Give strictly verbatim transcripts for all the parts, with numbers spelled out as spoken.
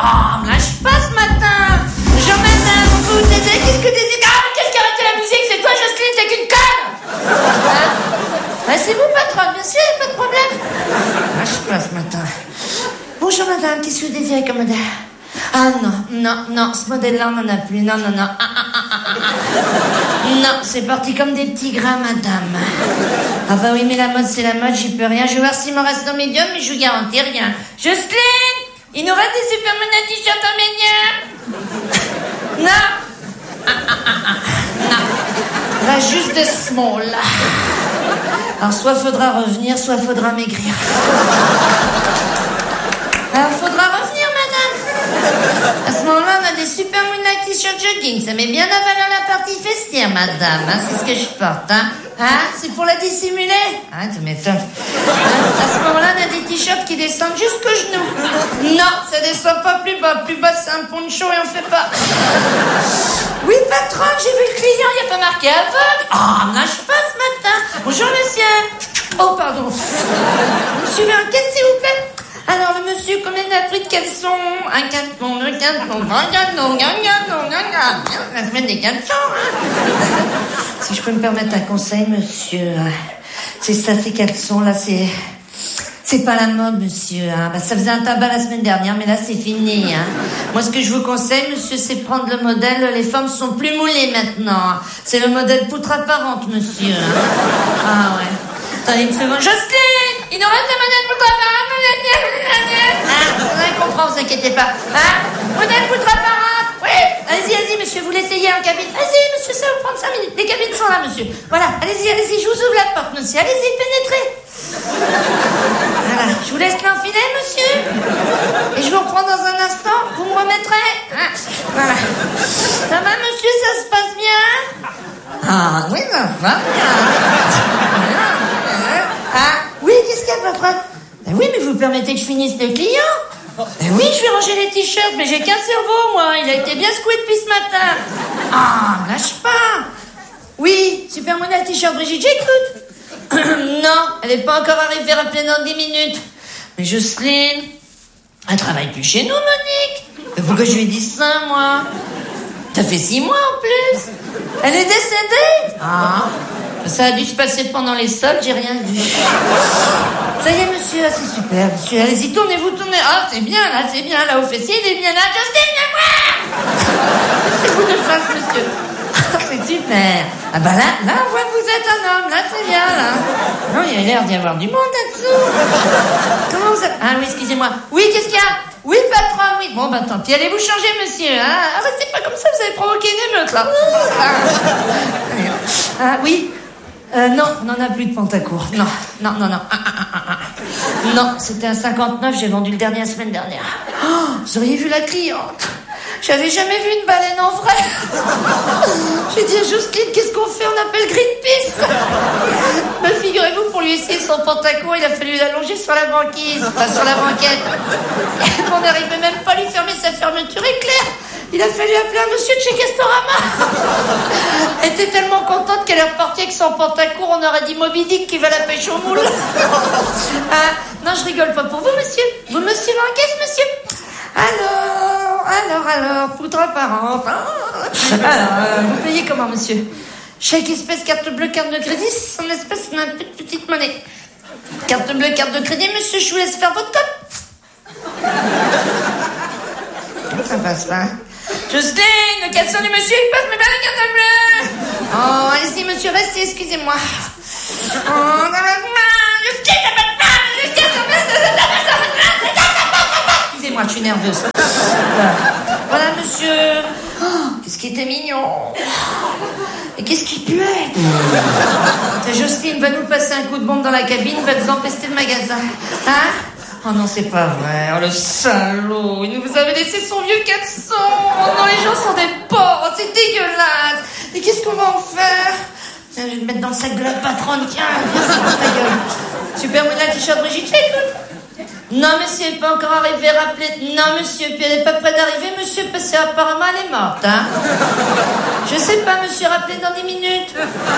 Oh, me lâche pas ce matin. Bonjour madame, on peut vous aider? Qu'est-ce que t'es... Ah, mais qu'est-ce qui a arrêté la musique? C'est toi, Jocelyne, t'es qu'une conne. Hein? Bah, c'est vous, patronne, bien sûr, pas de problème. Lâche pas ce matin. Bonjour madame, qu'est-ce que vous désirez comme modèle? Ah non, non, non, ce modèle-là, on n'en a plus. Non, non, non. Ah, ah, ah, ah, ah. Non, c'est parti comme des petits gras, madame. Ah bah oui, mais la mode, c'est la mode, j'y peux rien. Je vais voir s'il me reste au médium, mais je vous garantis rien. Jocelyne, il nous reste des Superman à t-shirt en médium? Non. Ah, ah, ah, ah. Non. Il reste juste des small. Alors, soit faudra revenir, soit faudra maigrir. Alors, faudra revenir, madame. À ce moment-là, on a des super moonlight t-shirt jogging. Ça met bien la valeur la partie festière, madame. Hein, c'est ce que je porte, hein. Hein, c'est pour la dissimuler. Hein, tu m'étonnes. Hein, à ce moment-là, on a des t-shirts qui descendent jusqu'aux genoux. Non, ça descend pas plus bas. Plus bas, c'est un poncho et on fait pas. Oui, patronne, j'ai vu le client. Il n'y a pas marqué aveugle. Oh, me lâche pas ce matin. Bonjour, monsieur. Oh, pardon. Monsieur veut un caisse, s'il vous plaît? Alors, le monsieur, combien il a pris de caleçons? Un caleçon, deux caleçons, un caleçon, un caleçon, un caleçon. La semaine des caleçons, hein. Si je peux me permettre un conseil, monsieur. C'est ça, ces caleçons-là, c'est... C'est pas la mode, monsieur. Hein. Bah, ça faisait un tabac la semaine dernière, mais là, c'est fini. Hein. Moi, ce que je vous conseille, monsieur, c'est prendre le modèle... Les femmes sont plus moulées, maintenant. C'est le modèle poutre apparente, monsieur. Hein. Ah, ouais. Attendez une seconde. Jocelyne, il nous reste un modèle poutre apparente. Hein, on comprend, vous inquiétez pas. Hein, modèle poutre apparente. Oui. Allez-y, allez-y, monsieur, vous l'essayez en cabine. Allez-y, monsieur, ça va vous prendre cinq minutes. Les cabines sont là, monsieur. Voilà, allez-y, allez-y, je vous ouvre la porte, monsieur. Allez-y, pénétrez. Voilà, je vous laisse l'enfiler, monsieur. Et je vous reprends dans un instant. Vous me remettrez. Hein, voilà. Ça va, monsieur, ça se passe bien? Ah, oui, ça va bien. Ah, oui, qu'est-ce qu'il y a, patron? Ben oui, mais vous permettez que je finisse le client? Ben oui, je vais ranger les t-shirts, mais j'ai qu'un cerveau, moi. Il a été bien secoué depuis ce matin. Ah, lâche pas. Oui, super modèle t-shirt Brigitte, j'écoute. Non, elle n'est pas encore arrivée à rappeler dans dix minutes. Mais Jocelyne, elle travaille plus chez nous, Monique. Mais pourquoi je lui ai dit ça, moi? Ça fait six mois en plus. Elle est décédée? Ah, ça a dû se passer pendant les soldes, j'ai rien vu. Ça y est, monsieur, c'est super, monsieur. Allez-y, tournez-vous, tournez. Ah, c'est bien, là, c'est bien, là, au fessier, il est bien là. Jocelyne, viens voir! Mettez-vous de face, monsieur. C'est super. Ah bah là, là, on voit que vous êtes un homme, là, c'est bien, là. Non, il y a l'air d'y avoir du monde là-dessous. Comment vous êtes... Ah oui, excusez-moi. Oui, qu'est-ce qu'il y a? Oui, patron, oui. Bon, bah tant pis, allez vous changer, monsieur, hein. Ah, restez pas comme ça, vous avez provoqué une émeute, là. Ah, oui. Euh, non, on n'en a plus de pantacourt. Non, non, non, non. Ah, ah, ah, ah. Non, c'était un cinquante-neuf, j'ai vendu le dernier la semaine dernière. Oh, vous auriez vu la cliente? J'avais jamais vu une baleine en vrai. J'ai dit à Jocelyne, qu'est-ce qu'on fait? On appelle Greenpeace. Mais figurez-vous, pour lui essayer son pantacourt, il a fallu l'allonger sur la banquise, enfin sur la banquette. On n'arrivait même pas à lui fermer sa fermeture éclair. Il a fallu appeler un monsieur de chez Castorama. Elle était tellement contente qu'elle est repartie avec son pantacourt, on aurait dit Moby Dick qui va la pêche au moule. Ah, non, je rigole pas pour vous, monsieur. Vous me suivez en caisse, monsieur? Alors, alors, alors, poutre apparente. Alors, euh, vous payez comment, monsieur? Chèque espèce, carte bleue, carte de crédit, en espèce, on a une petite monnaie. Carte bleue, carte de crédit, monsieur, je vous laisse faire votre code. Ça passe pas. Jocelyne, le caleçon du monsieur, il passe, mais pas la carte bleue. Oh, allez-y, monsieur, restez, excusez-moi. Oh, excusez-moi, je suis nerveuse. Voilà, monsieur. Oh, qu'est-ce qui était mignon. Et qu'est-ce qui puait. Jocelyne va nous passer un coup de bombe dans la cabine, va nous empester le magasin. Hein? Oh non, c'est pas vrai. Oh, le salaud. Il nous avait laissé son vieux caleçon. Oh non, les gens sont des porcs. Oh, c'est dégueulasse. Et qu'est-ce qu'on va en faire? Je vais le mettre dans le sac de la patronne. Tiens, viens, c'est ta gueule. Super modèle t-shirt Brigitte, écoute. Non, monsieur, elle n'est pas encore arrivée. Rappelez. Non, monsieur, puis elle n'est pas près d'arriver, monsieur, parce qu'apparemment, elle est morte, hein. Je sais pas, monsieur, rappelez dans dix minutes.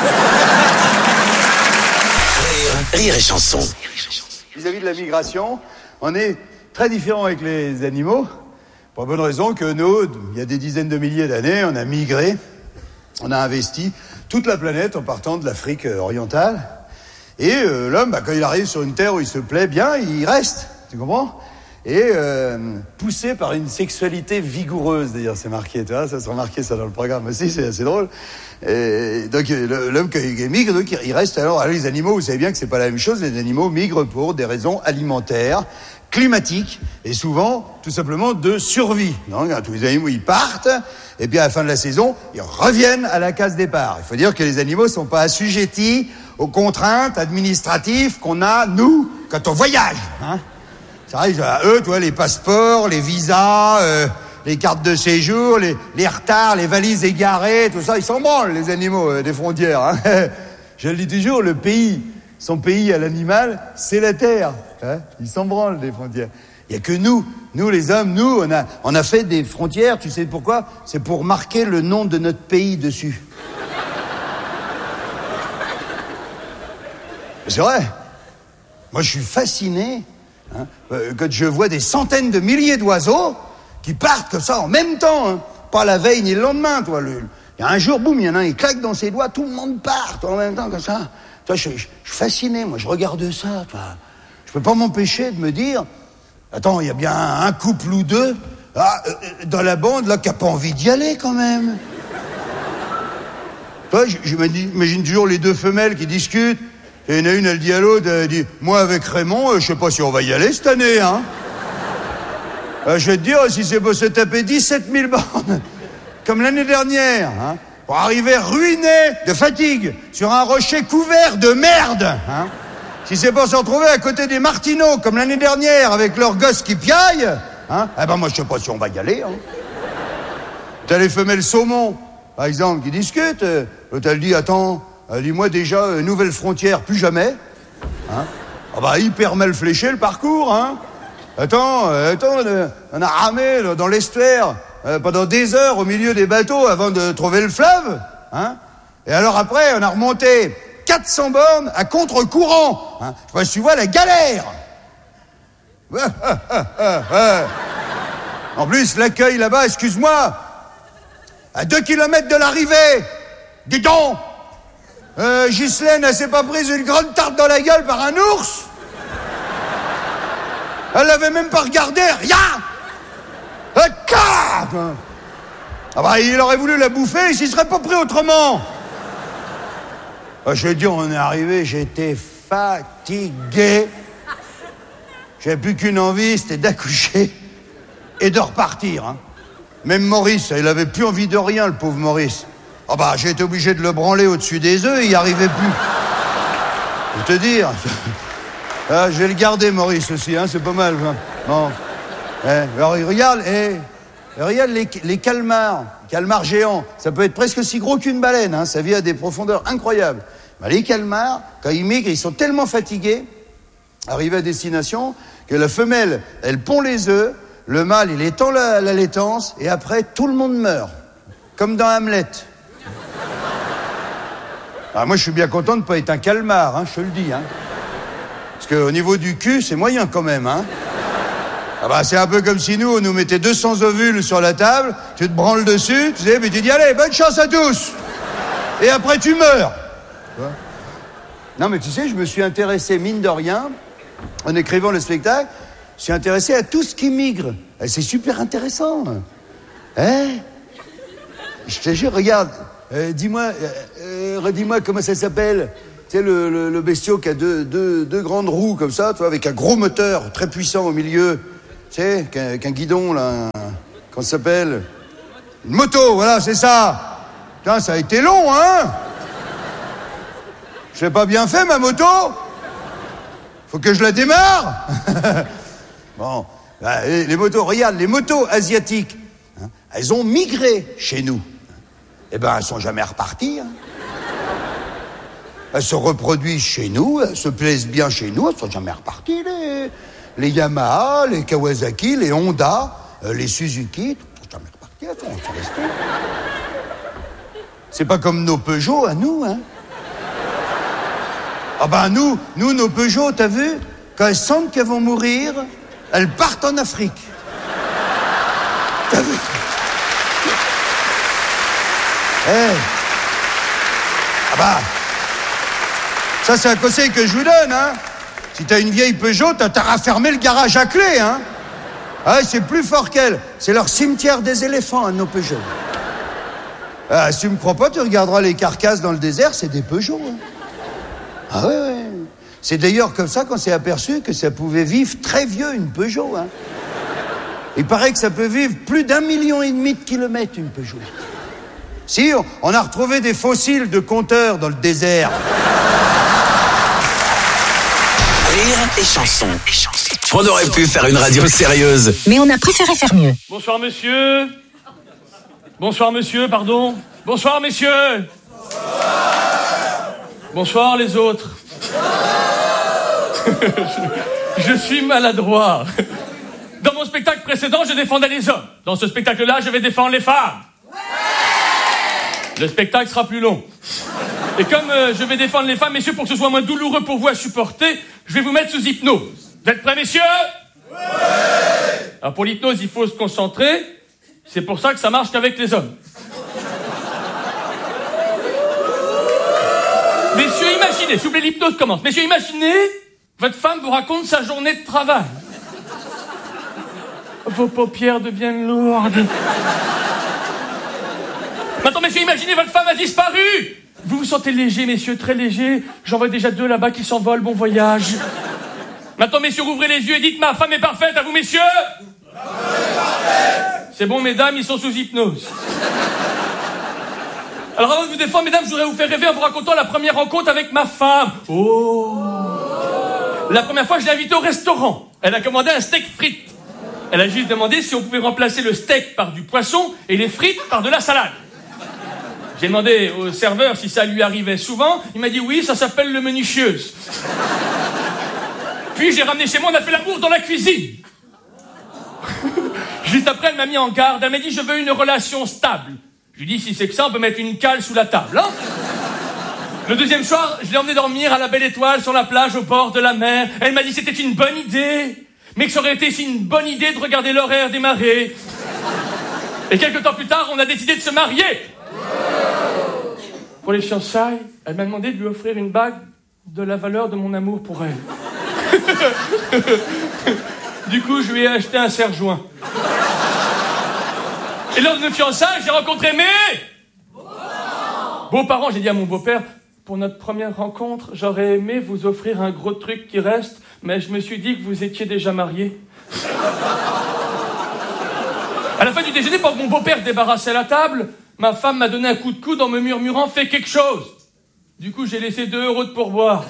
Rire, rire et chanson. Vis-à-vis de la migration, on est très différent avec les animaux. Pour la bonne raison que nous, il y a des dizaines de milliers d'années, on a migré, on a investi toute la planète en partant de l'Afrique orientale. Et euh, l'homme, bah, quand il arrive sur une terre où il se plaît bien, il reste, tu comprends ? Et euh, poussé par une sexualité vigoureuse, d'ailleurs, c'est marqué, tu vois, ça sera marqué ça dans le programme aussi, c'est assez drôle. Et donc le, l'homme qui migre, donc il reste alors, alors les animaux, vous savez bien que c'est pas la même chose, les animaux migrent pour des raisons alimentaires, climatiques, et souvent, tout simplement, de survie. Donc tous les animaux, ils partent, et puis à la fin de la saison, ils reviennent à la case départ. Il faut dire que les animaux sont pas assujettis aux contraintes administratives qu'on a, nous, quand on voyage, hein. Ça arrive à eux, tu vois, les passeports, les visas, euh, les cartes de séjour, les, les retards, les valises égarées, tout ça, ils s'en branlent, les animaux euh, des frontières. Hein. Je le dis toujours, le pays, son pays à l'animal, c'est la terre. Hein. Ils s'en branlent des frontières. Il n'y a que nous, nous les hommes, nous, on a, on a fait des frontières, tu sais pourquoi ? C'est pour marquer le nom de notre pays dessus. C'est vrai. Moi, je suis fasciné. Hein, quand je vois des centaines de milliers d'oiseaux qui partent comme ça en même temps, hein, pas la veille ni le lendemain, toi. Le, il y a un jour, boum, il y en a un, il claque dans ses doigts, tout le monde part toi, en même temps comme ça. Toi, je, je, je suis fasciné, moi, je regarde ça, toi. Je peux pas m'empêcher de me dire, attends, il y a bien un couple ou deux ah, euh, dans la bande là qui a pas envie d'y aller quand même. Toi, j'imagine toujours les deux femelles qui discutent. Et il y en a une, elle dit à l'autre, elle dit, moi avec Raymond, euh, je sais pas si on va y aller cette année, hein. Euh, je vais te dire, si c'est pour se taper dix-sept mille bornes, comme l'année dernière, hein, pour arriver ruiné de fatigue sur un rocher couvert de merde, hein. Si c'est pour se retrouver à côté des martineaux, comme l'année dernière, avec leurs gosses qui piaillent, hein, eh ben moi je sais pas si on va y aller, hein. T'as les femelles saumon, par exemple, qui discutent, euh, l'autre elle dit, attends, Euh, dis-moi déjà, euh, nouvelle frontière, plus jamais. Hein, ah bah, hyper mal fléché le parcours, hein. Attends, euh, attends, euh, on a ramé là, dans l'estuaire euh, pendant des heures au milieu des bateaux avant de trouver le fleuve, hein. Et alors après, on a remonté quatre cents bornes à contre-courant. Hein. Je sais pas si tu vois la galère. En plus, l'accueil là-bas, excuse-moi, à deux kilomètres de l'arrivée, dis donc. Euh, Ghislaine, elle s'est pas prise une grande tarte dans la gueule par un ours? Elle l'avait même pas regardé, rien! Euh, ah bah, il aurait voulu la bouffer, il s'y serait pas pris autrement! Ah, je veux dire, on est arrivé, j'étais fatigué. J'avais plus qu'une envie, c'était d'accoucher et de repartir, hein. Même Maurice, il avait plus envie de rien, le pauvre Maurice. Ah bah, j'ai été obligé de le branler au-dessus des œufs, il n'y arrivait plus. Je vais te dire. Ah, je vais le garder, Maurice, aussi, hein, c'est pas mal. Hein. Bon. Eh, alors, regarde, eh, regarde les, les calmars, calmars géants. Ça peut être presque si gros qu'une baleine, hein, ça vit à des profondeurs incroyables. Bah, les calmars, quand ils migrent, ils sont tellement fatigués, arrivés à destination, que la femelle, elle pond les œufs, le mâle, il étend la, la laitance, et après, tout le monde meurt. Comme dans Hamlet. Ah, moi, je suis bien content de ne pas être un calmar, hein, je te le dis. Hein. Parce qu'au niveau du cul, c'est moyen quand même. Hein. Ah bah, c'est un peu comme si nous, on nous mettait deux cents ovules sur la table, tu te branles dessus, tu sais, mais tu dis, allez, bonne chance à tous. Et après, tu meurs. Non, mais tu sais, je me suis intéressé, mine de rien, en écrivant le spectacle, je suis intéressé à tout ce qui migre. Et c'est super intéressant. Hein? Je te jure, regarde, euh, dis-moi, euh, euh, redis-moi comment ça s'appelle. Tu sais, le, le, le bestiau qui a deux, deux, deux grandes roues comme ça, tu vois, avec un gros moteur très puissant au milieu. Tu sais, qu'un, qu'un guidon, là, un, comment ça s'appelle? Une moto, voilà, c'est ça. Putain, ça a été long, hein? Je l'ai pas bien fait, ma moto? Faut que je la démarre. Bon, bah, les, les motos, regarde, les motos asiatiques, hein, elles ont migré chez nous. Eh ben, elles sont jamais reparties. Hein. Elles se reproduisent chez nous, elles se plaisent bien chez nous, elles sont jamais reparties. Les, les Yamaha, les Kawasaki, les Honda, euh, les Suzuki, elles sont jamais reparties, elles sont restées. C'est pas comme nos Peugeot à nous, hein. Ah ben nous, nous, nos Peugeot, t'as vu, quand elles sentent qu'elles vont mourir, elles partent en Afrique. Eh. Ah bah. Ça, c'est un conseil que je vous donne, hein. Si t'as une vieille Peugeot, t'as t'as à fermer le garage à clé, hein. Ah, c'est plus fort qu'elle. C'est leur cimetière des éléphants, hein, nos Peugeot. Ah, si tu me crois pas, tu regarderas les carcasses dans le désert, c'est des Peugeot, hein. Ah ouais, ouais. C'est d'ailleurs comme ça qu'on s'est aperçu que ça pouvait vivre très vieux, une Peugeot, hein. Il paraît que ça peut vivre plus d'un million et demi de kilomètres, une Peugeot. Si, on, on a retrouvé des fossiles de compteurs dans le désert. Rire et chanson. On aurait pu faire une radio sérieuse, mais on a préféré faire mieux. Bonsoir monsieur. Bonsoir monsieur, pardon. Bonsoir messieurs. Bonsoir les autres. je, je suis maladroit. Dans mon spectacle précédent, je défendais les hommes. Dans ce spectacle-là, je vais défendre les femmes. Le spectacle sera plus long. Et comme euh, je vais défendre les femmes, messieurs, pour que ce soit moins douloureux pour vous à supporter, je vais vous mettre sous hypnose. Vous êtes prêts, messieurs? Oui. Alors pour l'hypnose, il faut se concentrer. C'est pour ça que ça marche qu'avec les hommes. Messieurs, imaginez, s'il vous plaît, l'hypnose commence. Messieurs, imaginez, votre femme vous raconte sa journée de travail. Vos paupières deviennent lourdes. Maintenant, messieurs, imaginez, votre femme a disparu. Vous vous sentez léger, messieurs, très léger. J'en vois déjà deux là-bas qui s'envolent, bon voyage. Maintenant, messieurs, ouvrez les yeux et dites, ma femme est parfaite, à vous, messieurs. Ma femme est parfaite. C'est bon, mesdames, ils sont sous hypnose. Alors, avant de vous défendre, mesdames, je voudrais vous faire rêver en vous racontant la première rencontre avec ma femme. Oh. La première fois, je l'ai invitée au restaurant. Elle a commandé un steak frites. Elle a juste demandé si on pouvait remplacer le steak par du poisson et les frites par de la salade. J'ai demandé au serveur si ça lui arrivait souvent. Il m'a dit oui, ça s'appelle le minutieuse. Puis j'ai ramené chez moi, on a fait l'amour dans la cuisine. Juste après, elle m'a mis en garde. Elle m'a dit je veux une relation stable. Je lui ai dit si c'est que ça, on peut mettre une cale sous la table. Hein. Le deuxième soir, je l'ai emmené dormir à la Belle Étoile sur la plage au bord de la mer. Elle m'a dit c'était une bonne idée, mais que ça aurait été aussi une bonne idée de regarder l'horaire des marées. Et quelques temps plus tard, on a décidé de se marier. Pour les fiançailles, elle m'a demandé de lui offrir une bague de la valeur de mon amour pour elle. Du coup, je lui ai acheté un serre-joint. Et lors de nos fiançailles, j'ai rencontré mes beaux-parents. Beaux-parents, j'ai dit à mon beau-père, pour notre première rencontre, j'aurais aimé vous offrir un gros truc qui reste, mais je me suis dit que vous étiez déjà mariés. À la fin du déjeuner, pendant que mon beau-père débarrassait la table, ma femme m'a donné un coup de coude en me murmurant « Fais quelque chose !» Du coup, j'ai laissé deux euros de pourboire.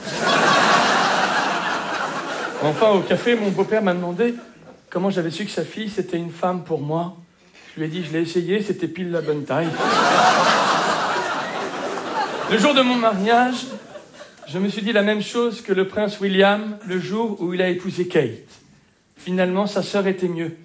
Enfin, au café, mon beau-père m'a demandé comment j'avais su que sa fille, c'était une femme pour moi. Je lui ai dit « Je l'ai essayé, c'était pile la bonne taille. » Le jour de mon mariage, je me suis dit la même chose que le prince William le jour où il a épousé Kate. Finalement, sa sœur était mieux.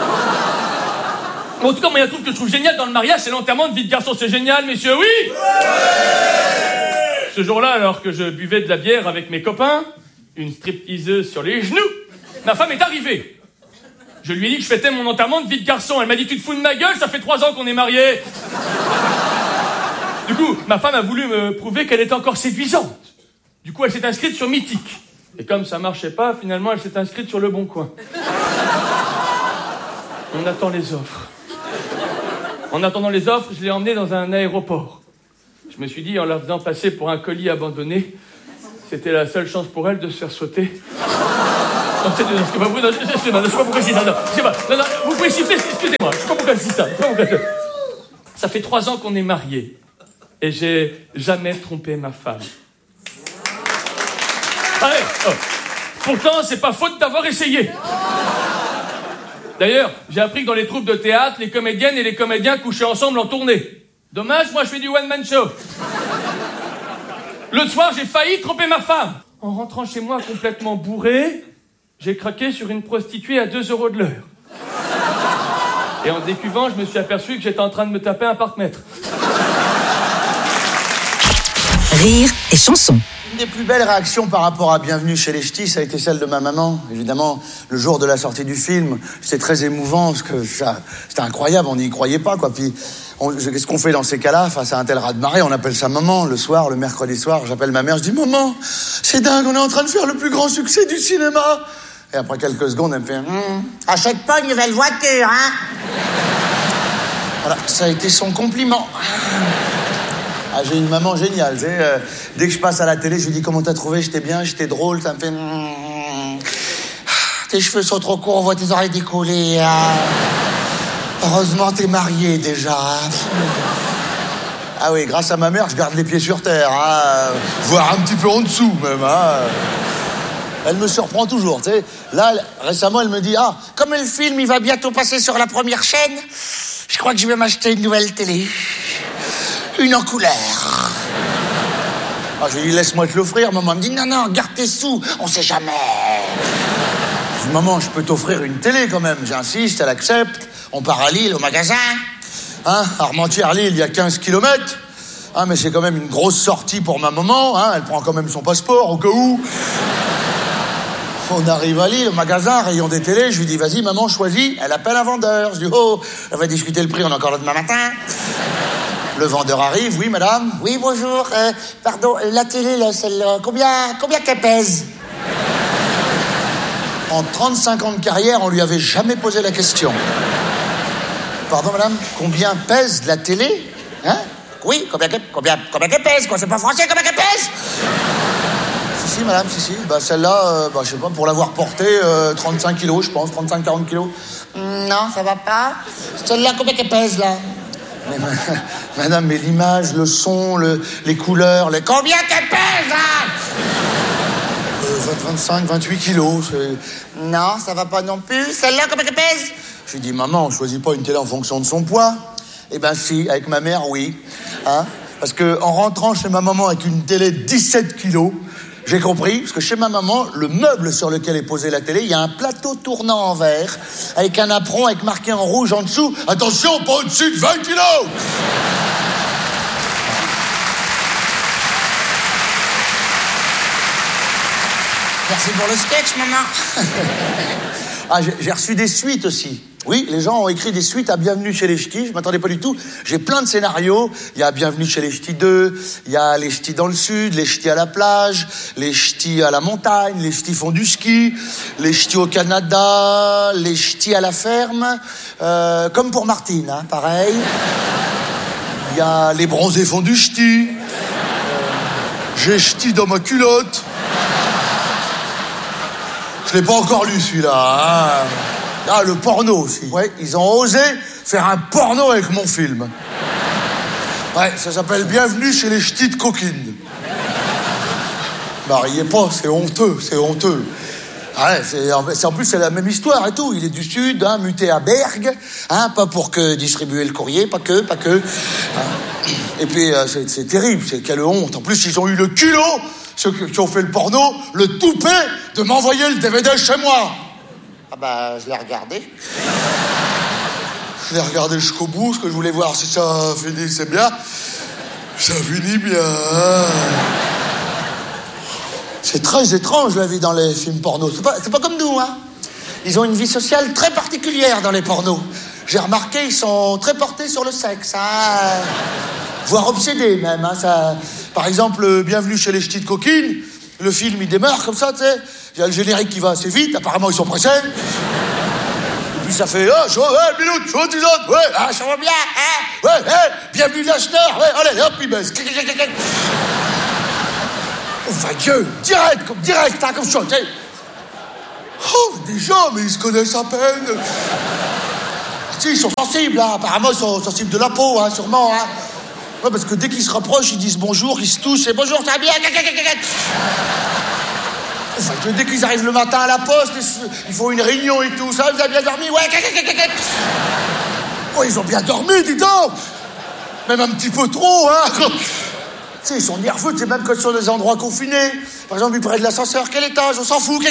En tout cas, moi, il y a un truc que je trouve génial dans le mariage, c'est l'enterrement de vie de garçon. C'est génial, messieurs, oui, ouais. Ce jour-là, alors que je buvais de la bière avec mes copains, une stripteaseuse sur les genoux, ma femme est arrivée. Je lui ai dit que je fêtais mon enterrement de vie de garçon. Elle m'a dit, tu te fous de ma gueule, ça fait trois ans qu'on est mariés. Du coup, ma femme a voulu me prouver qu'elle était encore séduisante. Du coup, elle s'est inscrite sur Mythique. Et comme ça marchait pas, finalement, elle s'est inscrite sur Le Bon Coin. On attend les offres. En attendant les offres, je l'ai emmenée dans un aéroport. Je me suis dit, en la faisant passer pour un colis abandonné, c'était la seule chance pour elle de se faire sauter. Non, c'est, non, c'est pas, non, je sais pas, je sais pas pourquoi je dis ça. Non, je sais pas, non, non, vous pouvez siffler, excusez-moi. Je sais pas pourquoi je dis ça. Je sais pas pourquoi je... Ça fait trois ans qu'on est mariés. Et j'ai jamais trompé ma femme. Allez, oh. Pourtant, c'est pas faute d'avoir essayé. D'ailleurs, j'ai appris que dans les troupes de théâtre, les comédiennes et les comédiens couchaient ensemble en tournée. Dommage, moi je fais du one-man show. L'autre soir, j'ai failli tromper ma femme. En rentrant chez moi complètement bourré, j'ai craqué sur une prostituée à deux euros de l'heure. Et en décuvant, je me suis aperçu que j'étais en train de me taper un parc-mètre. Rire et chanson. Une des plus belles réactions par rapport à Bienvenue chez les Ch'tis, ça a été celle de ma maman. Évidemment, le jour de la sortie du film, c'était très émouvant, parce que ça, c'était incroyable, on n'y croyait pas, quoi. Puis, on, qu'est-ce qu'on fait dans ces cas-là face à un tel raz-de-marée? On appelle sa maman le soir, le mercredi soir. J'appelle ma mère, je dis maman, c'est dingue, on est en train de faire le plus grand succès du cinéma. Et après quelques secondes, elle me fait hm, achète pas une nouvelle voiture, hein. Voilà, ça a été son compliment. Ah, j'ai une maman géniale, tu sais, euh, dès que je passe à la télé, je lui dis comment t'as trouvé, j'étais bien, j'étais drôle, ça me fait hm, tes cheveux sont trop courts, on voit tes oreilles décollées. Hein. Heureusement, t'es marié déjà. Hein. Ah oui, grâce à ma mère, je garde les pieds sur terre, hein, voire un petit peu en dessous même. Hein. Elle me surprend toujours, tu sais. Là, récemment, elle me dit, ah, comme le film, il va bientôt passer sur la première chaîne, je crois que je vais m'acheter une nouvelle télé. Une en couleur. Ah, je lui dis, laisse-moi te l'offrir. Maman me dit, non, non, garde tes sous, on sait jamais. Je dis, maman, je peux t'offrir une télé quand même. J'insiste, elle accepte. On part à Lille, au magasin. Hein, Armentières-Lille, il y a quinze kilomètres. Hein, mais c'est quand même une grosse sortie pour ma maman. Hein, elle prend quand même son passeport, au cas où. On arrive à Lille, au magasin, rayon des télés. Je lui dis, vas-y, maman, choisis. Elle appelle un vendeur. Je dis, oh, elle va discuter le prix, on est encore là demain matin. Le vendeur arrive, oui, madame. Oui, bonjour. Euh, pardon, la télé, là, celle-là, combien, combien qu'elle pèse? En trente-cinq ans de carrière, on lui avait jamais posé la question. Pardon, madame, combien pèse la télé? Hein? Oui, combien qu'elle combien, combien qu'elle pèse, quoi? C'est pas français, combien qu'elle pèse? Si, si, madame, si, si. Bah, celle-là, euh, bah, je sais pas, pour l'avoir portée, euh, trente-cinq kilos, je pense, trente-cinq à quarante kilos. Non, ça va pas. Celle-là, combien qu'elle pèse, là? Mais, madame, mais l'image, le son, le, les couleurs, les... Combien qu'elle pèse, hein? euh, vingt, vingt-cinq, vingt-huit kilos, c'est... Non, ça va pas non plus. Celle-là, combien qu'elle pèse? Je lui dis, maman, on choisit pas une télé en fonction de son poids. Eh ben si, avec ma mère, oui. Hein? Parce que en rentrant chez ma maman avec une télé de dix-sept kilos, j'ai compris, parce que chez ma maman, le meuble sur lequel est posée la télé, il y a un plateau tournant en verre, avec un apron, avec marqué en rouge en dessous, attention, pas au-dessus de vingt kilos! Merci pour le sketch, maman. Ah, j'ai, j'ai reçu des suites aussi. Oui, les gens ont écrit des suites à Bienvenue chez les Ch'tis, je m'attendais pas du tout. J'ai plein de scénarios. Il y a Bienvenue chez les Ch'tis deux, il y a les Ch'tis dans le sud, les Ch'tis à la plage, les Ch'tis à la montagne, les Ch'tis font du ski, les Ch'tis au Canada, les Ch'tis à la ferme, euh, comme pour Martine, hein, pareil. Il y a les bronzés font du ch'ti, euh, j'ai ch'ti dans ma culotte. Je l'ai pas encore lu celui-là, hein. Ah, le porno aussi. Ouais, ils ont osé faire un porno avec mon film. Ouais, ça s'appelle Bienvenue chez les Ch'tis de coquine. Bah, riez pas, c'est honteux, c'est honteux. Ouais, c'est, c'est, en plus, c'est la même histoire et tout. Il est du sud, hein, muté à Bergue, hein, pas pour que distribuer le courrier, pas que, pas que. Hein. Et puis, euh, c'est, c'est terrible, c'est quelle honte. En plus, ils ont eu le culot, ceux qui ont fait le porno, le toupet de m'envoyer le D V D chez moi. Ah bah, je l'ai regardé. Je l'ai regardé jusqu'au bout, parce que je voulais voir si ça finit, c'est bien. Ça finit bien. C'est très étrange, la vie dans les films pornos. C'est pas, c'est pas comme nous, hein. Ils ont une vie sociale très particulière dans les pornos. J'ai remarqué, ils sont très portés sur le sexe, hein. Voire obsédés, même, hein. Ça... Par exemple, Bienvenue chez les Ch'tis de coquine, le film, il démarre comme ça, tu sais. Il y a le générique qui va assez vite, apparemment, ils sont pressés. Et puis ça fait, oh, chaud, ouais, minute, chaud, tisane, ouais, ah, ça va bien, hein. Ouais, ouais, Bienvenue Lachenard, ouais, allez, hop, il baisse. Enfin, Dieu, direct, comme direct, hein, comme ça, tu sais. Oh, déjà, mais ils se connaissent à peine. Si, ils sont sensibles, hein. Apparemment, ils sont sensibles de la peau, hein, sûrement, hein. Ouais, parce que dès qu'ils se rapprochent, ils disent bonjour, ils se touchent, et bonjour, ça va bien. Enfin, dès qu'ils arrivent le matin à la poste, ils font une réunion et tout, ça, vous avez bien dormi? Ouais, oh, ils ont bien dormi, dis donc. Même un petit peu trop, hein. Tu sais, ils sont nerveux, tu sais, même quand ils sont dans des endroits confinés. Par exemple, ils prennent l'ascenseur, quel étage? On s'en fout.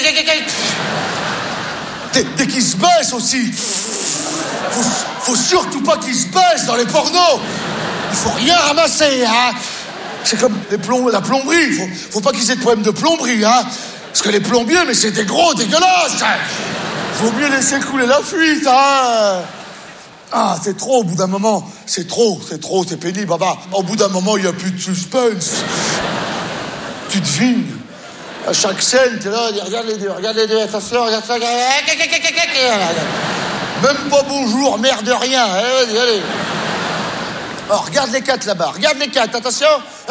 Dès, dès qu'ils se baissent aussi. Faut, faut surtout pas qu'ils se baissent dans les pornos. Il faut rien ramasser, hein. C'est comme les plomb, la plomberie. Faut, faut pas qu'ils aient de problème de plomberie, hein. Parce que les plombiers, mais c'est des gros dégueulasses. Hein. Faut mieux laisser couler la fuite, hein. Ah, c'est trop, au bout d'un moment. C'est trop, c'est trop, c'est pénible. Ah bah, au bout d'un moment, il n'y a plus de suspense. Tu devines. À chaque scène, t'es là, regarde les deux, regarde les deux, attention, regarde ça, regarde... Même pas bonjour, merde de rien. Allez, allez, allez. Oh, regarde les quatre là-bas, regarde les quatre, attention.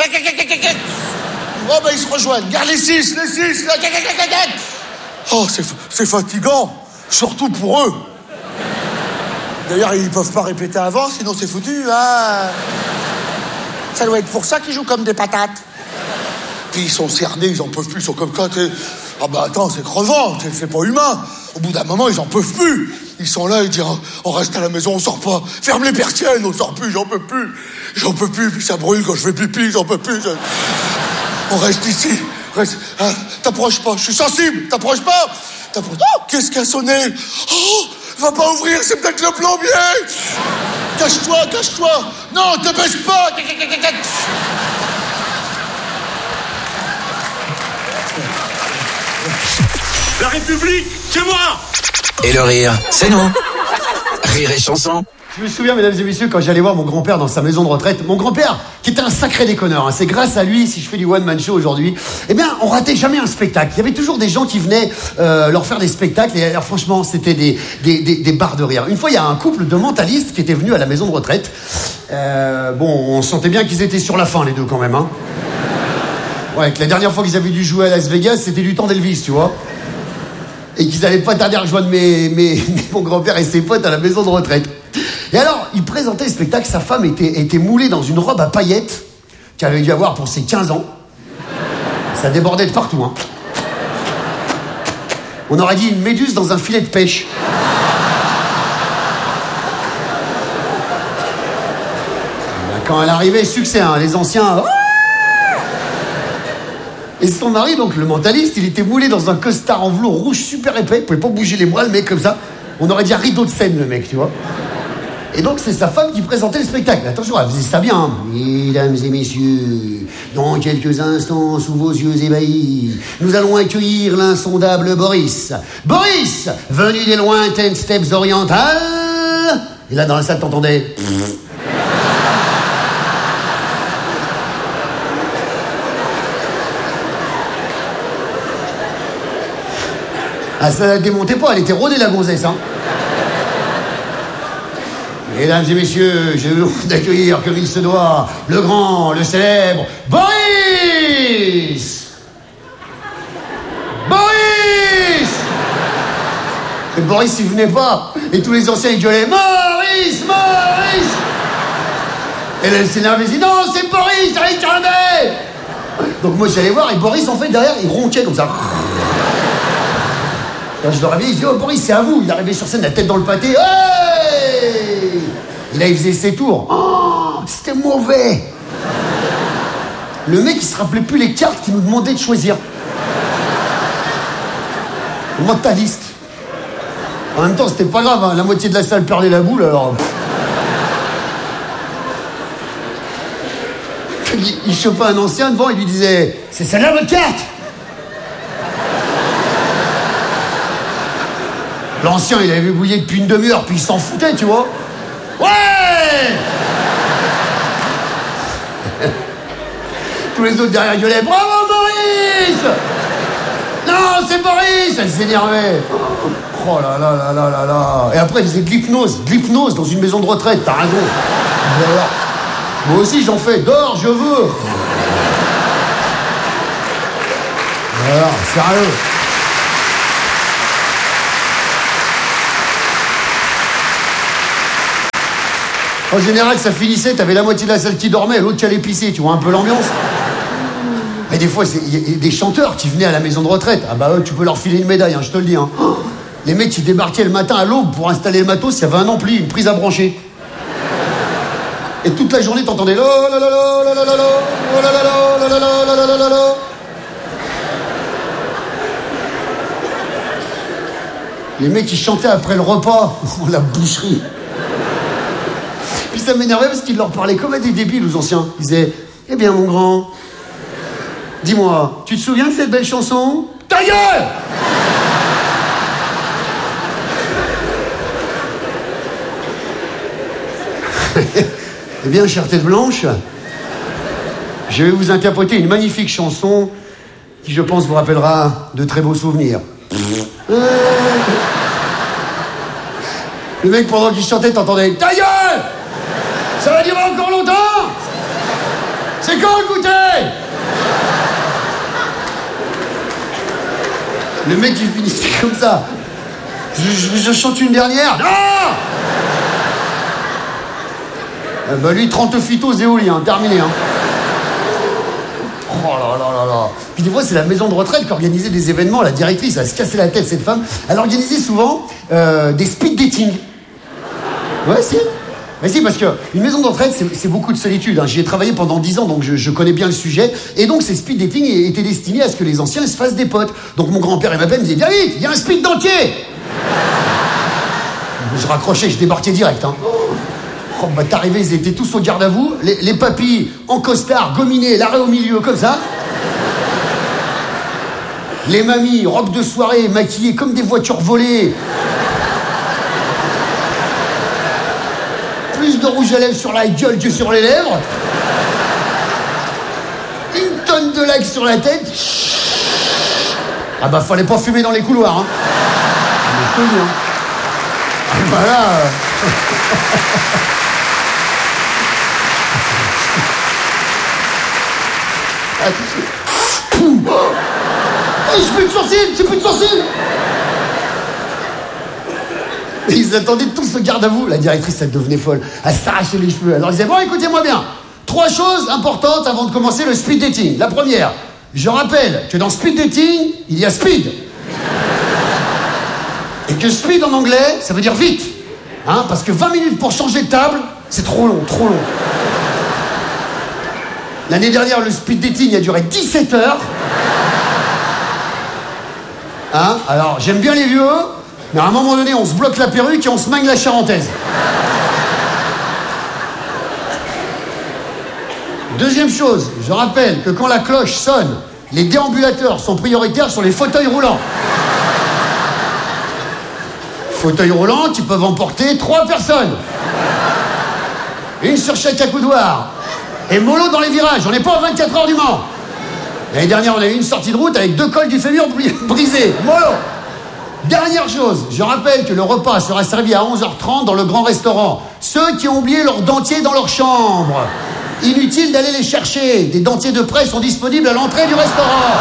Oh, bah, ils se rejoignent. Regarde les six, les six, là. Oh, c'est, c'est fatigant, surtout pour eux. D'ailleurs, ils peuvent pas répéter avant, sinon c'est foutu, hein. Ça doit être pour ça qu'ils jouent comme des patates. Puis ils sont cernés, ils en peuvent plus, ils sont comme ça, t'es... Ah bah attends, c'est crevant, c'est pas humain. Au bout d'un moment, ils en peuvent plus. Ils sont là, ils disent, on reste à la maison, on sort pas. Ferme les persiennes, on sort plus, j'en peux plus. J'en peux plus, puis ça brûle quand je fais pipi, j'en peux plus. On reste ici. Reste... Hein, t'approches pas, je suis sensible, t'approches pas. T'approches... Oh, qu'est-ce qui a sonné? Oh, va pas ouvrir, c'est peut-être le plombier. Cache-toi, cache-toi. Non, te baisse pas. La République, c'est moi! Et le rire, c'est nous. Rire et chanson. Je me souviens, mesdames et messieurs, quand j'allais voir mon grand-père dans sa maison de retraite, mon grand-père, qui était un sacré déconneur, hein, c'est grâce à lui si je fais du one-man show aujourd'hui, eh bien, on ratait jamais un spectacle. Il y avait toujours des gens qui venaient euh, leur faire des spectacles, et alors, franchement, c'était des, des, des, des barres de rire. Une fois, il y a un couple de mentalistes qui était venu à la maison de retraite. Euh, bon, on sentait bien qu'ils étaient sur la fin, les deux, quand même, hein. Ouais, que la dernière fois qu'ils avaient dû jouer à Las Vegas, c'était du temps d'Elvis, tu vois. Et qu'ils n'allaient pas tarder à rejoindre mes, mes, mon grand-père et ses potes à la maison de retraite. Et alors, il présentait le spectacle, sa femme était, était moulée dans une robe à paillettes qu'elle avait dû avoir pour ses quinze ans. Ça débordait de partout, hein. On aurait dit une méduse dans un filet de pêche. Quand elle arrivait, succès, hein, les anciens... Et son mari, donc le mentaliste, il était moulé dans un costard en velours rouge super épais. Il pouvait pas bouger les bras, le mec, comme ça. On aurait dit un rideau de scène, le mec, tu vois. Et donc, c'est sa femme qui présentait le spectacle. Attention, elle faisait ça bien. Hein. Mesdames et messieurs, dans quelques instants, sous vos yeux ébahis, nous allons accueillir l'insondable Boris. Boris, venu des lointaines steppes orientales. Et là, dans la salle, t'entendais... Ah, ça la démontait pas, elle était rodée, la gonzesse, hein. Mesdames et messieurs, je vous d'accueillir comme il se doit, le grand, le célèbre, Boris! Boris! Et Boris, il venait pas. Et tous les anciens, ils gueulaient, Maurice, Maurice! Et là, elle s'énervait, elle dit, non, c'est Boris, allez, calmez! Donc moi, j'allais voir, et Boris, en fait, derrière, il ronquait comme ça. Quand je le réveillais, il dit, oh Boris, c'est à vous. Il arrivait sur scène, la tête dans le pâté. Hey! Et là, il faisait ses tours. Oh, c'était mauvais. Le mec, il se rappelait plus les cartes qu'il nous demandait de choisir. Mentaliste. En même temps, c'était pas grave, hein. La moitié de la salle perdait la boule, alors... Il, il chopait un ancien devant, il lui disait, c'est celle-là votre carte? L'ancien, il avait bouillé depuis une demi-heure, puis il s'en foutait, tu vois. Ouais! Tous les autres derrière gueulaient, bravo Boris! Non, c'est Boris! Elle s'énervait. Oh là là là là là là. Et après, il faisait de l'hypnose. De l'hypnose dans une maison de retraite, t'as raison. Alors, moi aussi, j'en fais. Dors, je veux. Alors, sérieux. En général, ça finissait, t'avais la moitié de la salle qui dormait, l'autre qui allait pisser, tu vois un peu l'ambiance. Mais des fois, il y a des chanteurs qui venaient à la maison de retraite. Ah bah eux, tu peux leur filer une médaille, hein, je te le dis. Hein. Les mecs qui débarquaient le matin à l'aube pour installer le matos, il y avait un ampli, une prise à brancher. Et toute la journée, t'entendais la la la la la la la la la la la la la la la. Les mecs qui chantaient après le repas, la boucherie. Puis ça m'énervait parce qu'ils leur parlaient comme à des débiles aux anciens. Ils disaient, eh bien mon grand, dis-moi, tu te souviens de cette belle chanson? Ta gueule! Eh bien, chère tête blanche, je vais vous interpréter une magnifique chanson qui, je pense, vous rappellera de très beaux souvenirs. Euh... Le mec, pendant qu'il chantait, t'entendais « Ta gueule! Ça va durer encore longtemps? C'est quand le goûter ?» Le mec, il finissait comme ça. Je, je, je chante une dernière. Non! Ah bah lui, trente phytos éoliens, terminé. Hein. Oh là là là là. Puis des fois, c'est la maison de retraite qui organisait des événements. La directrice, elle se cassait la tête, cette femme. Elle organisait souvent euh, des speed dating. Ouais, si. Mais si, parce qu'une maison de retraite, c'est, c'est beaucoup de solitude. Hein. J'y ai travaillé pendant dix ans, donc je, je connais bien le sujet. Et donc, ces speed dating étaient destinés à ce que les anciens se fassent des potes. Donc, mon grand-père et ma mère me disaient « Viens vite, il y a un speed dentier !» Je raccrochais, je débarquais direct. Hein. Oh, bah, t'arrivais, ils étaient tous au garde à vous. Les, les papis en costard, gominés, l'arrêt au milieu, comme ça. Les mamies, robes de soirée, maquillées comme des voitures volées. Plus de rouge à lèvres sur la gueule que sur les lèvres. Une tonne de lac sur la tête. Ah bah fallait pas fumer dans les couloirs. Hein. On est connu, hein. Ah bah là... Oh, j'ai plus de sourcils, j'ai plus de sourcils. Ils attendaient tous au garde à vous. La directrice, elle devenait folle. Elle s'arrachait les cheveux. Alors ils disaient, bon, écoutez-moi bien. Trois choses importantes avant de commencer le speed dating. La première, je rappelle que dans speed dating, il y a speed. Et que speed en anglais, ça veut dire vite. Hein, parce que vingt minutes pour changer de table, c'est trop long, trop long. L'année dernière, le speed dating a duré dix-sept heures. Hein, alors, j'aime bien les vieux, mais à un moment donné, on se bloque la perruque et on se mangue la charentaise. Deuxième chose, je rappelle que quand la cloche sonne, les déambulateurs sont prioritaires sur les fauteuils roulants. Fauteuils roulants qui peuvent emporter trois personnes. Une sur chaque accoudoir. Et mollo dans les virages, on n'est pas aux vingt-quatre heures du Mans. L'année dernière, on a eu une sortie de route avec deux cols du fémur brisés. Mollo. Dernière chose, je rappelle que le repas sera servi à onze heures trente dans le grand restaurant. Ceux qui ont oublié leur dentier dans leur chambre, inutile d'aller les chercher. Des dentiers de prêt sont disponibles à l'entrée du restaurant.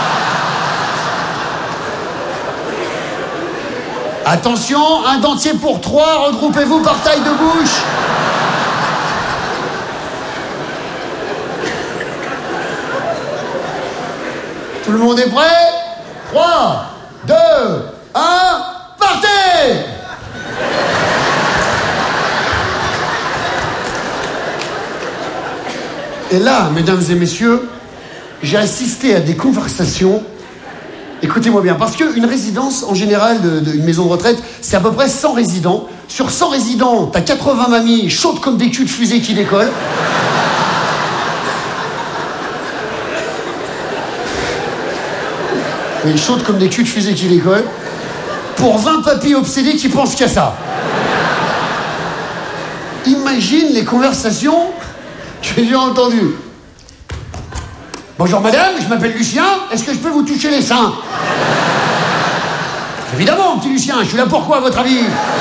Attention, un dentier pour trois, regroupez-vous par taille de bouche. Tout le monde est prêt? trois, deux, un, partez! Et là, mesdames et messieurs, j'ai assisté à des conversations. Écoutez-moi bien, parce qu'une résidence, en général, de, de, une maison de retraite, c'est à peu près cent résidents. Sur cent résidents, t'as quatre-vingts mamies chaudes comme des culs de fusée qui décollent. Et chaudes comme des culs de fusée qui décollent. Pour vingt papis obsédés qui pensent qu'à ça. Imagine les conversations que j'ai entendues. Bonjour madame, je m'appelle Lucien, est-ce que je peux vous toucher les seins? Évidemment, petit Lucien, je suis là pourquoi à votre avis?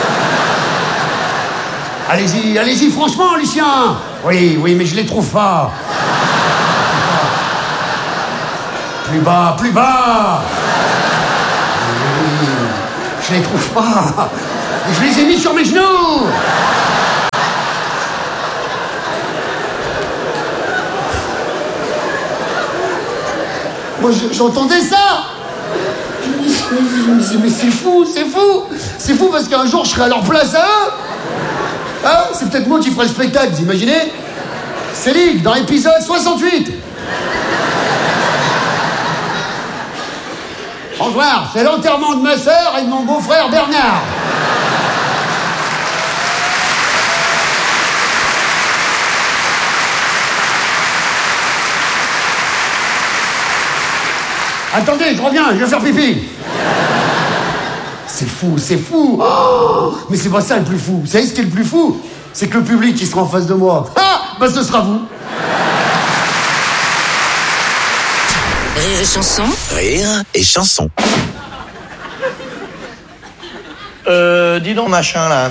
Allez-y, allez-y, franchement, Lucien. Oui, oui, mais je les trouve pas. Plus bas, plus bas. Oui, je les trouve pas. Je les ai mis sur mes genoux. Moi, j'entendais ça. Je me disais, mais c'est fou, c'est fou. C'est fou parce qu'un jour, je serai à leur place à eux. Hein? C'est peut-être moi qui ferai le spectacle, vous imaginez? C'est Ligue, dans l'épisode soixante-huit. Bonsoir, c'est l'enterrement de ma sœur et de mon beau-frère Bernard. Attendez, je reviens, je vais faire pipi. C'est fou, c'est fou. Oh, mais c'est pas ça le plus fou. Vous savez ce qui est le plus fou? C'est que le public qui sera en face de moi. Ah, bah ce sera vous. Rire et chanson. Rire et chanson. Euh, dis donc, machin, là.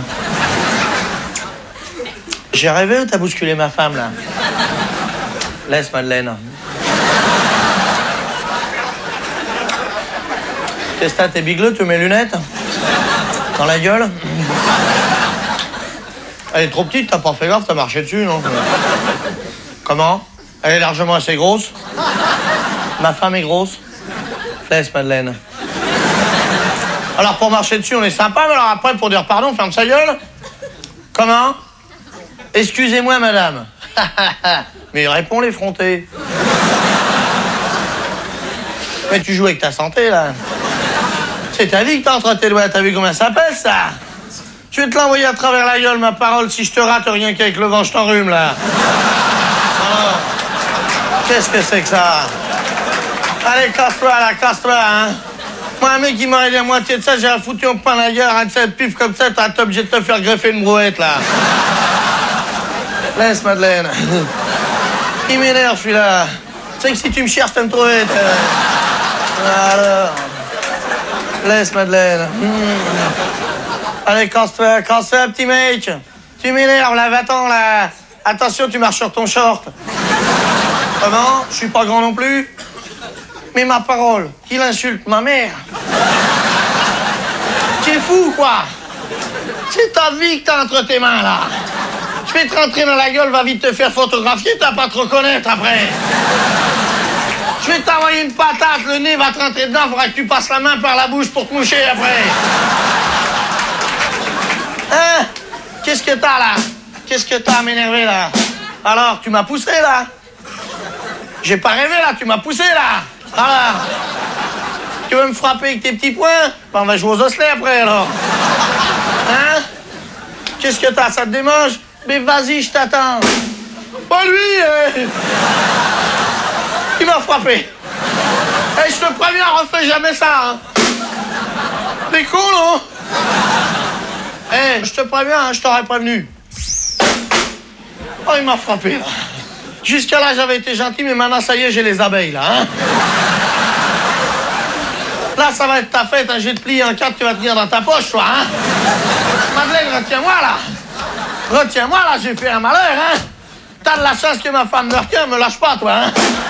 J'ai rêvé ou t'as bousculé ma femme, là? Laisse, Madeleine. Qu'est-ce que t'as, t'es bigleux, tu mets lunettes? Dans la gueule? Elle est trop petite, t'as pas fait gaffe, t'as marché dessus, non? Comment? Elle est largement assez grosse? Ma femme est grosse? Laisse, Madeleine. Alors, pour marcher dessus, on est sympa, mais alors après, pour dire pardon, ferme sa gueule? Comment? Excusez-moi, madame. Mais réponds l'effronté. Mais tu joues avec ta santé, là. C'est ta vie que t'as entre tes doigts. T'as vu combien ça pèse, ça? Tu vais te l'envoyer à travers la gueule, ma parole. Si je te rate, rien qu'avec le vent, je t'enrhume, là. Alors, qu'est-ce que c'est que ça? Allez, casse-toi, là, casse-toi, hein. Moi, un mec qui m'aurait dit à moitié de ça, j'ai foutu au pain la gueule, un de ces pif comme ça, t'as obligé de te faire greffer une brouette, là. Laisse, Madeleine. Il m'énerve, celui-là. Tu sais que si tu me cherches, tu vas me trouver. Alors. Laisse, Madeleine. Mmh. Allez, casse-toi, casse-toi, petit mec. Tu m'énerves, là, va-t'en, là. Attention, tu marches sur ton short. Comment? Je suis pas grand non plus. Mais ma parole, il insulte ma mère. Tu es fou, quoi? C'est ta vie que t'as entre tes mains, là. Je vais te rentrer dans la gueule, va vite te faire photographier, t'as pas te reconnaître après. Je vais t'envoyer une patate, le nez va te rentrer dedans, faudra que tu passes la main par la bouche pour te moucher après. Hein? Qu'est-ce que t'as, là? Qu'est-ce que t'as à m'énerver, là? Alors, tu m'as poussé, là? J'ai pas rêvé, là, tu m'as poussé, là. Alors, tu veux me frapper avec tes petits poings? Ben, on va jouer aux osselets après, alors. Hein? Qu'est-ce que t'as? Ça te démange? Mais vas-y, je t'attends. Pas lui, eh. Il m'a frappé. Et eh, je te préviens, refais jamais ça, hein. T'es con, non? Eh, hey, je te préviens, hein, je t'aurais prévenu. Oh, il m'a frappé, là. Jusqu'à là, j'avais été gentil, mais maintenant, ça y est, j'ai les abeilles, là, hein. Là, ça va être ta fête, hein. Je vais te plier en quatre, tu vas tenir dans ta poche, toi, hein. Madeleine, retiens-moi, là. Retiens-moi, là, j'ai fait un malheur, hein. T'as de la chance que ma femme me retient, me lâche pas, toi, hein.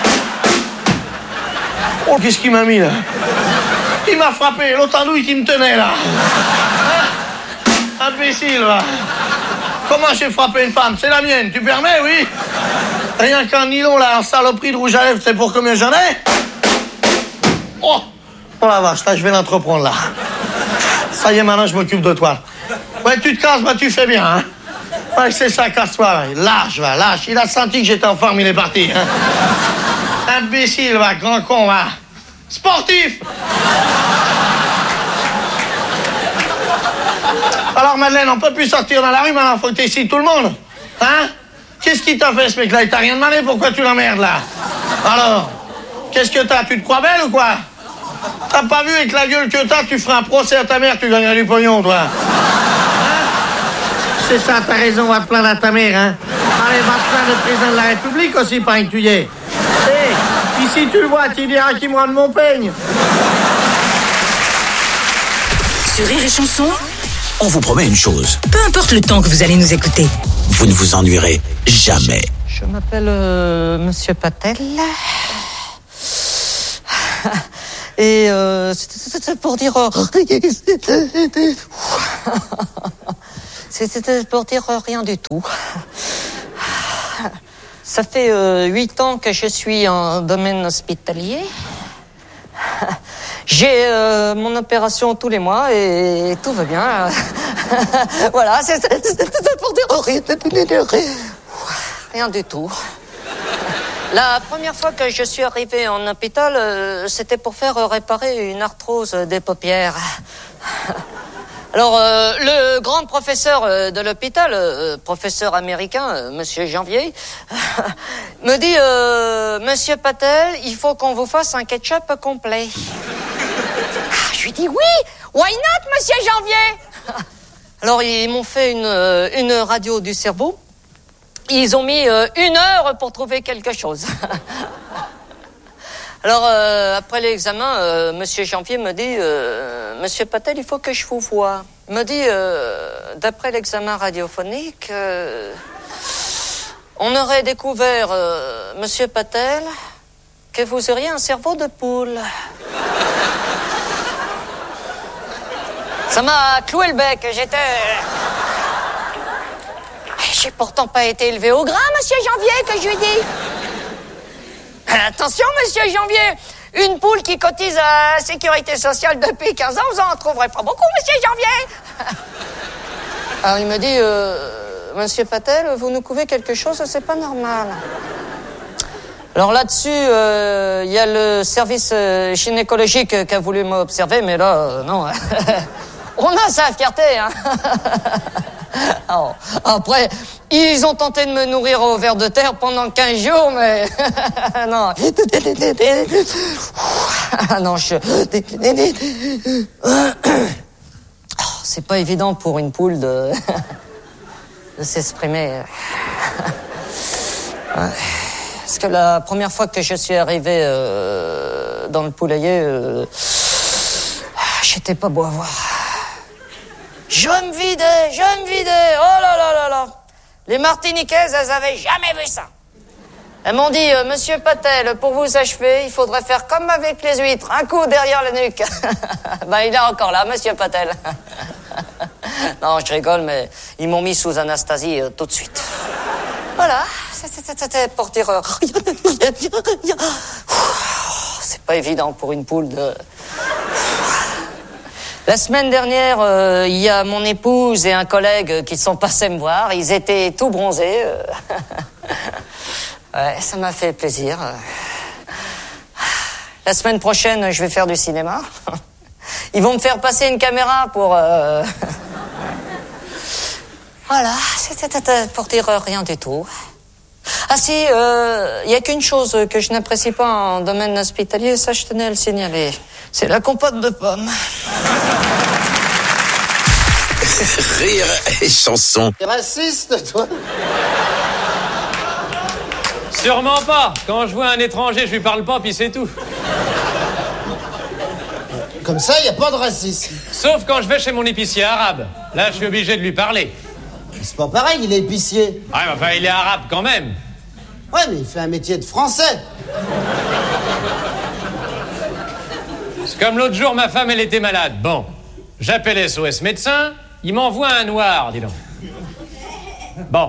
Oh, qu'est-ce qu'il m'a mis, là? Il m'a frappé, l'autre andouille qui me tenait, là. Hein? Imbécile, va. Comment j'ai frappé une femme? C'est la mienne, tu permets, oui? Rien qu'un nylon, là, en saloperie de rouge à lèvres, c'est pour combien j'en ai? Oh! Oh la vache, là, je vais l'entreprendre, là. Ça y est, maintenant, je m'occupe de toi. Ouais, tu te casses, bah, tu fais bien, hein. Ouais, c'est ça, casse-toi, ouais. Lâche, va, lâche. Il a senti que j'étais en forme, il est parti, hein. Imbécile, va, grand con, va. Sportif! Alors, Madeleine, on peut plus sortir dans la rue, maintenant, faut que t'excites tout le monde. Hein? Qu'est-ce qui t'a fait, ce mec-là? Il t'a rien demandé, pourquoi tu l'emmerdes, là? Alors, qu'est-ce que t'as? Tu te crois belle ou quoi? T'as pas vu avec la gueule que t'as, tu ferais un procès à ta mère, tu gagnerais du pognon, toi. Hein? C'est ça, t'as raison, va te plaindre à ta mère, hein. Allez, va te plaindre le président de la République aussi, pas un tuyé. Hé, hey, ici tu le vois, tu diras qu'il me rende mon peigne. Sur Rire et Chanson, on vous promet une chose. peu importe le temps que vous allez nous écouter. Vous ne vous ennuierez jamais. Je m'appelle euh, Monsieur Patel. Et euh, c'était pour dire... Euh, c'était pour dire rien du tout. Ça fait euh, huit ans que je suis en domaine hospitalier. J'ai euh, mon opération tous les mois et tout va bien. Voilà, c'est pour dire rien, rien du tout. La première fois que je suis arrivé en hôpital, euh, c'était pour faire euh, réparer une arthrose des paupières. Alors, euh, le grand professeur euh, de l'hôpital, euh, professeur américain, euh, Monsieur Janvier, me dit euh, « Monsieur Patel, il faut qu'on vous fasse un ketchup complet. » Je lui dis « Oui, Why not, monsieur Janvier? Alors, ils m'ont fait une, une radio du cerveau. Ils ont mis euh, une heure pour trouver quelque chose. Alors, euh, après l'examen, euh, monsieur Janvier me dit, euh, monsieur Patel, il faut que je vous voie. Il me dit, euh, d'après l'examen radiophonique, euh, on aurait découvert, euh, monsieur Patel, que vous auriez un cerveau de poule. Ça m'a cloué le bec, j'étais... J'ai pourtant pas été élevé au grain, monsieur Janvier, que je lui dis. Attention, monsieur Janvier, une poule qui cotise à la sécurité sociale depuis quinze ans, vous en trouverez pas beaucoup, monsieur Janvier. Alors il me dit, euh, monsieur Patel, vous nous couvez quelque chose, c'est pas normal. Alors là-dessus, il euh, y a le service euh, gynécologique qui a voulu m'observer, mais là, euh, non. On a sa fierté, hein. Alors, après, ils ont tenté de me nourrir au ver de terre pendant quinze jours, mais... non. non, je... oh, c'est pas évident pour une poule de... de s'exprimer. Parce que la première fois que je suis arrivé euh, dans le poulailler, euh, j'étais pas beau à voir. Je me vidais, je me vidais, oh là là là là. Les Martiniquaises, elles avaient jamais vu ça. Elles m'ont dit, euh, monsieur Patel, pour vous achever, il faudrait faire comme avec les huîtres, un coup derrière la nuque. Ben, il est encore là, monsieur Patel. Non, je rigole, mais ils m'ont mis sous Anastasie euh, tout de suite. Voilà, c'était pour dire... C'est pas évident pour une poule de... La semaine dernière, il euh, y a mon épouse et un collègue qui sont passés me voir. Ils étaient tout bronzés. Euh... ouais, ça m'a fait plaisir. La semaine prochaine, je vais faire du cinéma. Ils vont me faire passer une caméra pour... Euh... voilà, c'était pour dire rien du tout. Ah si, il euh, y a qu'une chose que je n'apprécie pas en domaine hospitalier, ça je tenais à le signaler. C'est la compote de pommes. Rire et chanson. T'es raciste, toi? Sûrement pas. Quand je vois un étranger, je lui parle pas, puis c'est tout. Comme ça, y a pas de racisme. Sauf quand je vais chez mon épicier arabe. Là, je suis obligé de lui parler. C'est pas pareil, il est épicier. Ouais, mais enfin, il est arabe quand même. Ouais, mais il fait un métier de français. C'est comme l'autre jour, ma femme, elle était malade. Bon, j'appelle S O S médecin, il m'envoie un noir, dis donc. Bon.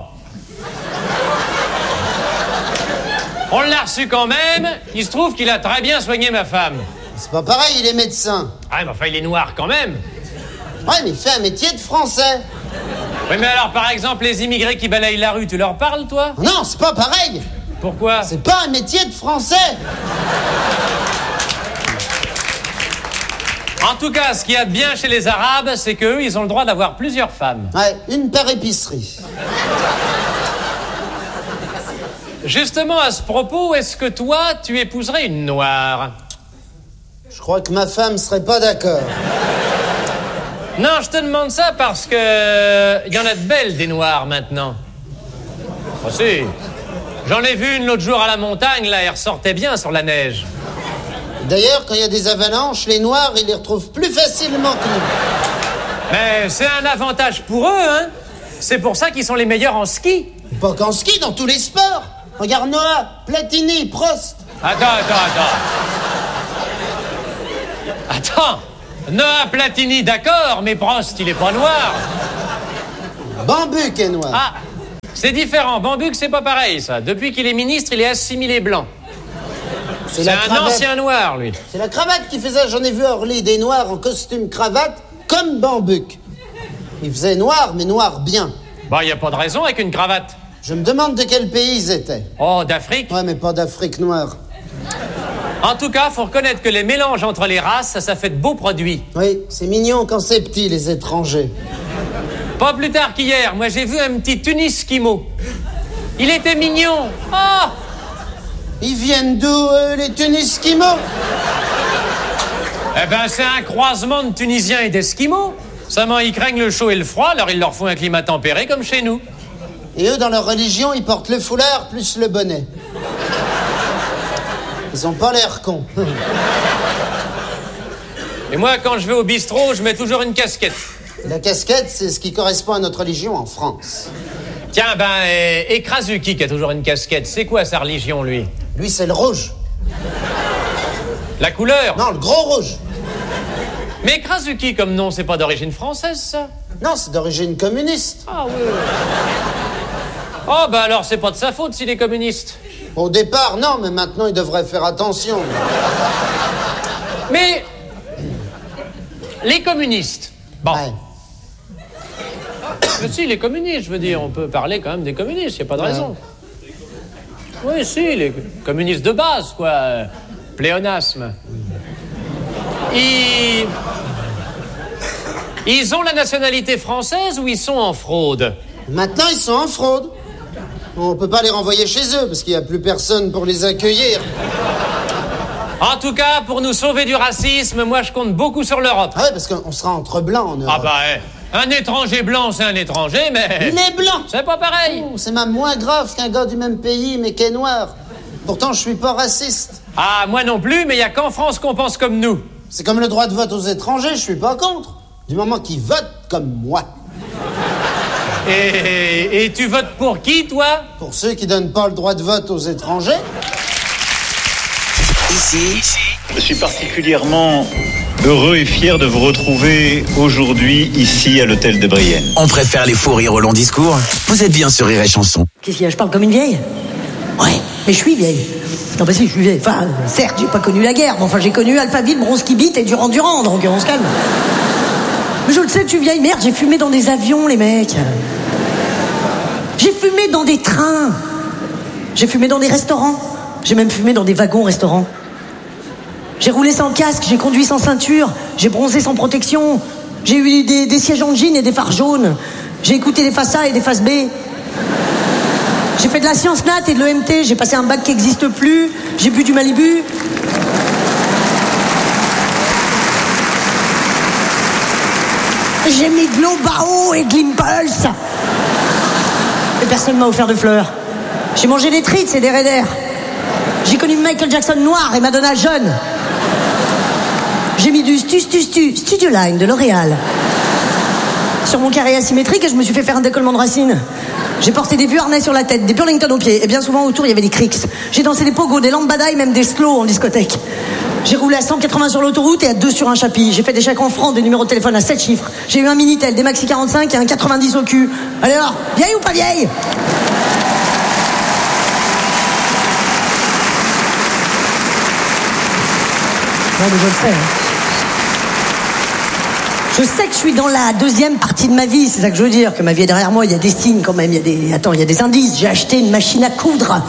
On l'a reçu quand même, il se trouve qu'il a très bien soigné ma femme. C'est pas pareil, il est médecin. Ah, mais enfin, il est noir quand même. Ouais, mais il fait un métier de français. Oui, mais alors, par exemple, les immigrés qui balayent la rue, tu leur parles, toi? Non, c'est pas pareil. Pourquoi? C'est pas un métier de français. En tout cas, ce qu'il y a de bien chez les Arabes, c'est qu'eux, ils ont le droit d'avoir plusieurs femmes. Ouais, une par épicerie. Justement, à ce propos, est-ce que toi, tu épouserais une noire? Je crois que ma femme serait pas d'accord. Non, je te demande ça parce que... il y en a de belles, des noires, maintenant. Oh si. J'en ai vu une l'autre jour à la montagne, là, elle ressortait bien sur la neige. D'ailleurs, quand il y a des avalanches, les noirs, ils les retrouvent plus facilement que nous. Mais c'est un avantage pour eux, hein. C'est pour ça qu'ils sont les meilleurs en ski. Pas qu'en ski, dans tous les sports. Regarde Noah, Platini, Prost. Attends, attends, attends. Attends. Noah Platini, d'accord, mais Prost, il est pas noir. Bambuc est noir. Ah, c'est différent. Bambuc, c'est pas pareil, ça. Depuis qu'il est ministre, il est assimilé blanc. C'est, c'est un cravate. Ancien noir, lui. C'est la cravate qui faisait, j'en ai vu à Orly, des noirs en costume cravate, comme Bambuc. Il faisait noir, mais noir bien. Bah, il y a pas de raison avec une cravate. Je me demande de quel pays ils étaient. Oh, d'Afrique? Ouais, mais pas d'Afrique noire. En tout cas, faut reconnaître que les mélanges entre les races, ça, ça fait de beaux produits. Oui, c'est mignon quand c'est petit, les étrangers. Pas plus tard qu'hier, moi j'ai vu un petit Tuniskimo. Il était mignon. Oh! Ils viennent d'où, euh, les Tuniskimos? Eh ben, c'est un croisement de Tunisiens et d'Esquimaux. Seulement, ils craignent le chaud et le froid, alors il leur faut un climat tempéré comme chez nous. Et eux, dans leur religion, ils portent le foulard plus le bonnet. Ils ont pas l'air cons. Et moi, quand je vais au bistrot, je mets toujours une casquette. La casquette, c'est ce qui correspond à notre religion en France. Tiens, ben, et, et Krasuki qui a toujours une casquette, c'est quoi sa religion, lui? Lui, c'est le rouge. La couleur? Non, le gros rouge. Mais Krasuki, comme nom, c'est pas d'origine française, ça? Non, c'est d'origine communiste. Ah oui. Oh, bah alors c'est pas de sa faute s'il est communiste. Au départ, non, mais maintenant, il devrait faire attention. Mais... les communistes... Bon. Ouais. Mais si, les communistes, je veux dire, on peut parler quand même des communistes, y a pas de ouais. raison. Oui, si, les communistes de base, quoi. Euh, pléonasme. Ils... Ils ont la nationalité française ou ils sont en fraude? Maintenant, ils sont en fraude. On peut pas les renvoyer chez eux parce qu'il y a plus personne pour les accueillir. En tout cas, pour nous sauver du racisme, moi je compte beaucoup sur l'Europe. Ah ouais, parce qu'on sera entre blancs en Europe. Ah bah, eh, un étranger blanc, c'est un étranger, mais... Il est blanc. C'est pas pareil. Oh, c'est même moins grave qu'un gars du même pays, mais qui est noir. Pourtant, je suis pas raciste. Ah, moi non plus, mais il y a qu'en France qu'on pense comme nous. C'est comme le droit de vote aux étrangers, je suis pas contre. Du moment qu'ils votent comme moi. Et, et tu votes pour qui, toi? Pour ceux qui donnent pas le droit de vote aux étrangers. Ici, je suis particulièrement heureux et fier de vous retrouver aujourd'hui ici à l'hôtel de Brienne. On préfère les faux rires au long discours. Vous êtes bien sur Rire et Chanson. Qu'est-ce qu'il y a, je parle comme une vieille? Ouais, mais je suis vieille. Non, bah si, je suis vieille. Enfin, certes, j'ai pas connu la guerre, mais enfin, j'ai connu Alphaville, Bronski Beat et Durand Durand, donc on se calme. Mais je le sais, tu vieille merde, j'ai fumé dans des avions, les mecs. J'ai fumé dans des trains. J'ai fumé dans des restaurants. J'ai même fumé dans des wagons-restaurants. J'ai roulé sans casque, j'ai conduit sans ceinture, j'ai bronzé sans protection, j'ai eu des, des sièges en jean et des phares jaunes, j'ai écouté des faces A et des faces B. J'ai fait de la science nat et de l'E M T, j'ai passé un bac qui n'existe plus, j'ai bu du Malibu. J'ai mis de l'eau Bao et de l'Impulse. Et personne m'a offert de fleurs. J'ai mangé des trites et des raiders. J'ai connu Michael Jackson noir et Madonna jeune. J'ai mis du stu stu stu Studio Line de L'Oréal sur mon carré asymétrique et je me suis fait faire un décollement de racines. J'ai porté des vieux harnais sur la tête, des Burlington aux pieds et bien souvent autour il y avait des Cricks. J'ai dansé des pogos, des lambada et même des slow en discothèque. J'ai roulé à cent quatre-vingts sur l'autoroute et à deux sur un chapitre. J'ai fait des chèques en francs, des numéros de téléphone à sept chiffres. J'ai eu un Minitel, des Maxi quarante-cinq et un quatre-vingt-dix au cul. Allez alors, vieille ou pas vieille? Non mais je le sais. Je sais que je suis dans la deuxième partie de ma vie, c'est ça que je veux dire, que ma vie est derrière moi, il y a des signes quand même, il y a des... Attends, il y a des indices, j'ai acheté une machine à coudre.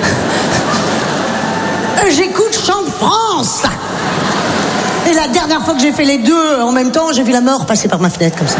J'écoute Chant de France. Et la dernière fois que j'ai fait les deux en même temps, j'ai vu la mort passer par ma fenêtre comme ça.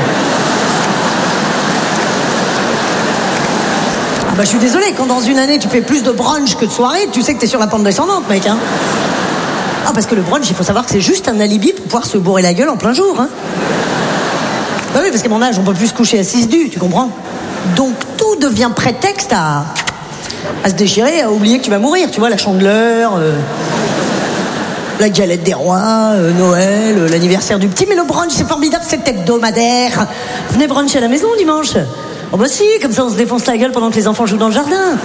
Ah bah je suis désolé, quand dans une année tu fais plus de brunch que de soirée, tu sais que t'es sur la pente descendante, mec, hein. Ah, parce que le brunch, il faut savoir que c'est juste un alibi pour pouvoir se bourrer la gueule en plein jour, hein. Bah oui, parce qu'à mon âge, on peut plus se coucher à six du, tu comprends? Donc tout devient prétexte à... à se déchirer, à oublier que tu vas mourir, tu vois, la chandeleur, euh... la galette des rois, euh, Noël, euh, l'anniversaire du petit. Mais le brunch, c'est formidable, c'est hebdomadaire. Venez bruncher à la maison dimanche. Oh bah si, comme ça on se défonce la gueule pendant que les enfants jouent dans le jardin.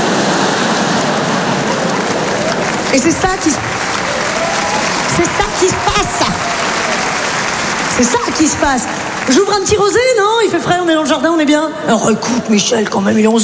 Et c'est ça qui se... C'est ça qui se passe. C'est ça qui se passe. J'ouvre un petit rosé, non? Il fait frais, on est dans le jardin, on est bien. Alors écoute, Michel, quand même, il est onze